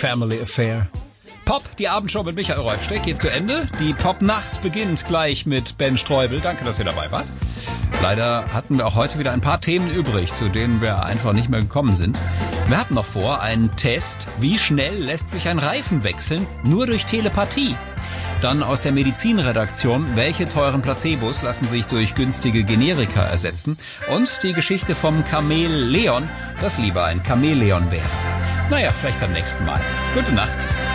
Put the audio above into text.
Family Affair. Pop, die Abendshow mit Michael Rolfsteck geht zu Ende. Die Popnacht beginnt gleich mit Ben Streubel. Danke, dass ihr dabei wart. Leider hatten wir auch heute wieder ein paar Themen übrig, zu denen wir einfach nicht mehr gekommen sind. Wir hatten noch vor einen Test, wie schnell lässt sich ein Reifen wechseln, nur durch Telepathie. Dann aus der Medizinredaktion, welche teuren Placebos lassen sich durch günstige Generika ersetzen. Und die Geschichte vom Kamel Leon, das lieber ein Chamäleon wäre. Naja, vielleicht beim nächsten Mal. Gute Nacht.